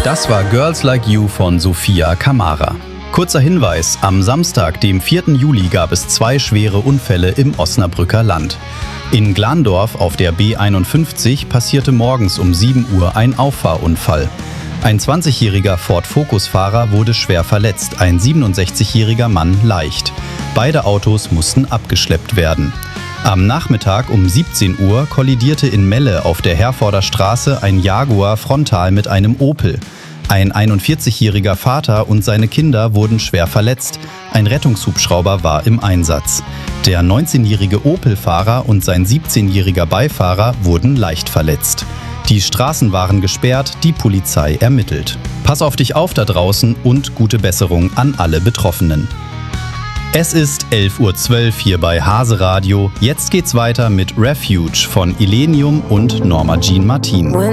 Das war Girls Like You von Sophia Kamara. Kurzer Hinweis, am Samstag, dem 4. Juli, gab es 2 schwere Unfälle im Osnabrücker Land. In Glandorf auf der B51 passierte morgens um 7 Uhr ein Auffahrunfall. Ein 20-jähriger Ford Focus-Fahrer wurde schwer verletzt, ein 67-jähriger Mann leicht. Beide Autos mussten abgeschleppt werden. Am Nachmittag um 17 Uhr kollidierte in Melle auf der Herforder Straße ein Jaguar frontal mit einem Opel. Ein 41-jähriger Vater und seine Kinder wurden schwer verletzt. Ein Rettungshubschrauber war im Einsatz. Der 19-jährige Opel-Fahrer und sein 17-jähriger Beifahrer wurden leicht verletzt. Die Straßen waren gesperrt, die Polizei ermittelt. Pass auf dich auf da draußen und gute Besserung an alle Betroffenen. Es ist 11:12 Uhr hier bei Hase Radio. Jetzt geht's weiter mit Refuge von Illenium und Norma Jean Martin.